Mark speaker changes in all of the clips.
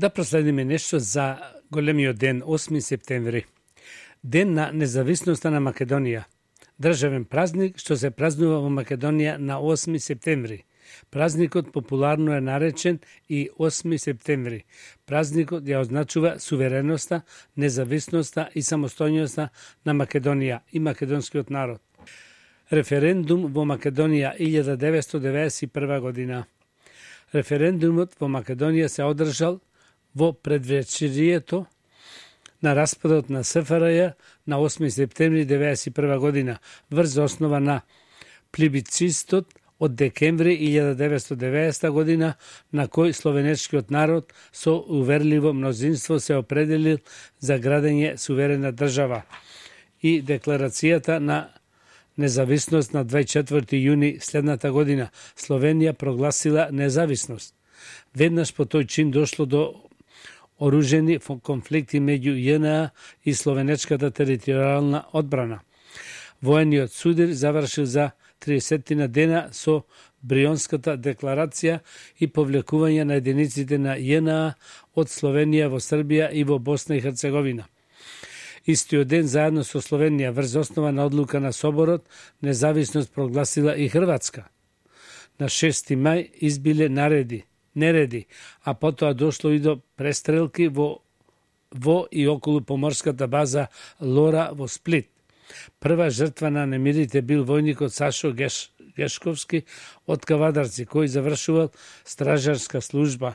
Speaker 1: Да проследиме нешто за големиот ден, 8 септември. Ден на независноста на Македонија. Државен празник што се празнува во Македонија на 8 септември. Празникот популарно е наречен и 8 септември. Празникот ја означува сувереноста, независноста и самостојноста на Македонија и македонскиот народ. Референдум во Македонија 1991 година. Референдумот во Македонија се одржал во предвечерието на распадот на СФРЈ на 8 септември 1991 година врз основа на плебицистот од декември 1990 година на кој словенечкиот народ со уверливо мнозинство се определил за градење суверена држава и декларацијата на независност на 24 јуни следната година Словенија прогласила независност. Веднаш по тој чин дошло до оружени конфликти меѓу ЈНА и словенечката територијална одбрана. Воениот судир завршил за 30 дена со Брионската декларација и повлекување на единиците на ЈНА од Словенија во Србија и во Босна и Херцеговина. Истиот ден заедно со Словенија врз основа на одлука на Соборот независност прогласила и Хрватска. На 6 мај избиле нереди, а потоа дошло и до престрелки во и околу поморската база Лора во Сплит. Прва жртва на немирите бил војникот Сашо Гешковски од Кавадарци, кој завршувал стражарска служба.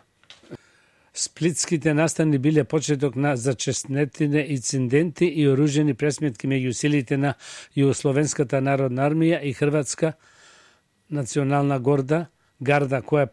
Speaker 1: Сплитските настани биле почеток на зачестнетите инциденти и оружени пресметки меѓу силите на Југословенската народна армија и Хрватска национална гарда, која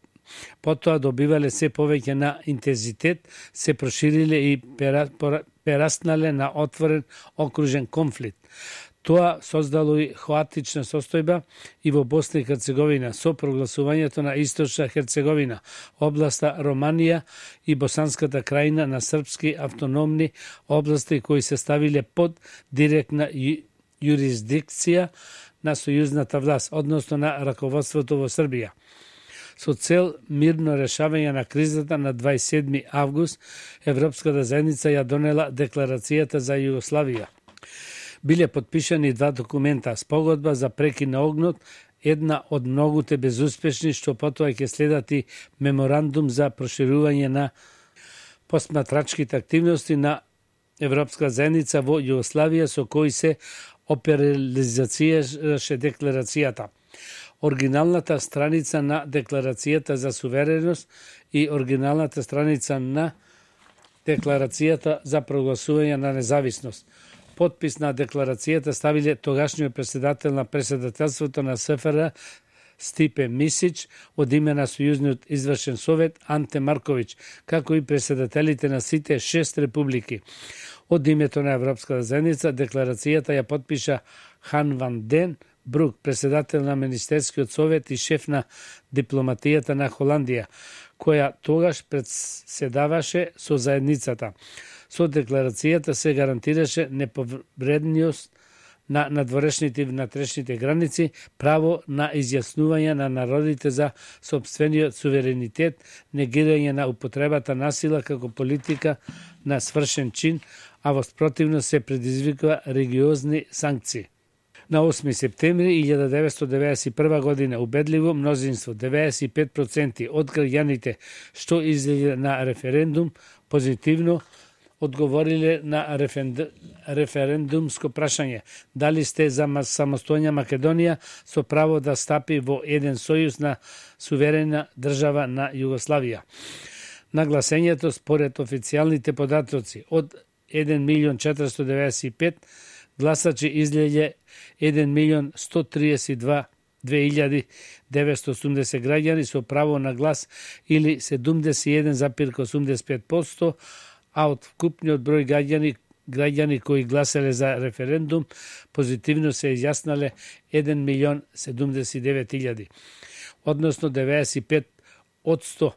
Speaker 1: потоа добивале се повеќе на интензитет, се прошириле и пераснале на отворен окружен конфликт. Тоа создало и хаотична состојба и во Босна и Херцеговина со прогласувањето на Источна Херцеговина, областа Романија и Босанската крајна на српски автономни области кои се ставиле под директна јурисдикција на сојузната власт, односно на раководството во Србија. Со цел мирно решавање на кризата на 27 август, Европската заедница ја донела Декларацијата за Југославија. Биле подпишани два документа, спогодба за прекин на огнот, една од многуте безуспешни, што потоа ќе следати меморандум за проширување на посматрачките активности на Европска заедница во Југославија, со кои се оперализацијаше декларацијата. Оригиналната страница на Декларацијата за сувереност и оригиналната страница на Декларацијата за прогласување на независност. Подпис на декларацијата ставиле тогашниот председател на председателството на СФР Стипе Мисич од име на Сојузниот извршен совет Анте Марковиќ, како и председателите на сите 6 републики. Од името на Европската заедница декларацијата ја подпиша Хан Ван Ден Брук, председател на Министерскиот совет и шеф на дипломатијата на Холандија, која тогаш председаваше со заедницата. Со декларацијата се гарантираше неповредност на надворешните и внатрешните граници, право на изјаснување на народите за сопствениот суверенитет, негирање на употребата на сила како политика на свршен чин, а во спротивно се предизвикува религиозни санкции. На 8 септември 1991 година убедливо мнозинство, 95% од граѓаните што излезе на референдум, позитивно одговориле на референдумско прашање дали сте за самостојна Македонија со право да стапи во еден сојуз на суверена држава на Југославија. Нагласењето според официјалните податоци од 1.495.000 гласачи излезе 1.132.980 граѓани со право на глас или 71,85%, а од вкупниот број граѓани кои гласеле за референдум, позитивно се изјаснале 1.079.000, односно 95%,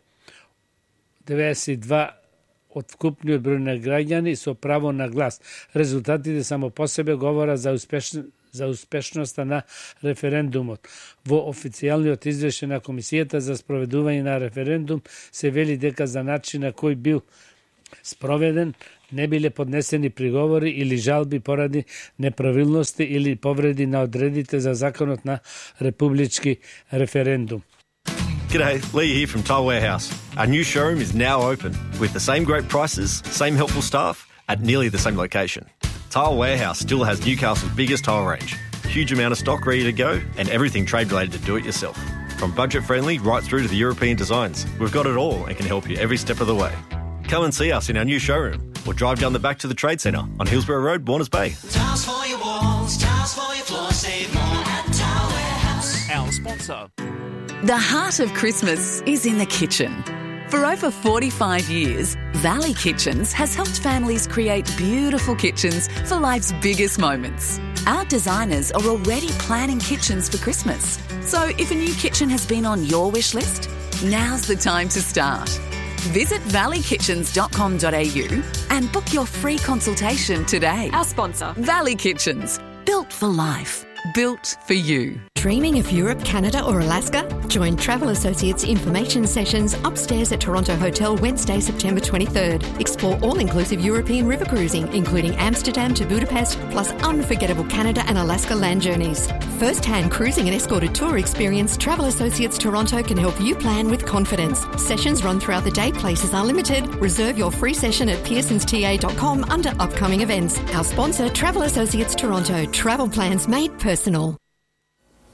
Speaker 1: 92% од вкупниот број на граѓани со право на глас. Резултатите само по себе говорат за за успешноста на референдумот. Во официјалниот извештај на Комисијата за спроведување на референдум се вели дека за начин на кој бил спроведен не биле поднесени приговори или жалби поради неправилности или повреди на одредите за законот на републички референдум.
Speaker 2: G'day, Lee here from Tile Warehouse. Our new showroom is now open with the same great prices, same helpful staff at nearly the same location. Tile Warehouse still has Newcastle's biggest tile range, huge amount of stock ready to go and everything trade related to do it yourself. From budget friendly right through to the European designs, we've got it all and can help you every step of the way. Come and see us in our new showroom or drive down the back to the Trade Centre on Hillsborough Road, Warners Bay.
Speaker 3: Tiles for your walls, tiles for your floor, save more at Tile Warehouse.
Speaker 4: Our sponsor.
Speaker 5: The heart of Christmas is in the kitchen. For over 45 years, Valley Kitchens has helped families create beautiful kitchens for life's biggest moments. Our designers are already planning kitchens for Christmas. So if a new kitchen has been on your wish list, now's the time to start. Visit valleykitchens.com.au and book your free consultation today.
Speaker 6: Our sponsor.
Speaker 5: Valley Kitchens, built for life, built for you.
Speaker 6: Dreaming of Europe, Canada or Alaska? Join Travel Associates information sessions upstairs at Toronto Hotel Wednesday, September 23rd. Explore all-inclusive European river cruising, including Amsterdam to Budapest, plus unforgettable Canada and Alaska land journeys. First-hand cruising and escorted tour experience, Travel Associates Toronto can help you plan with confidence. Sessions run throughout the day, places are limited. Reserve your free session at pearsonsta.com under upcoming events. Our sponsor, Travel Associates Toronto. Travel plans made personal.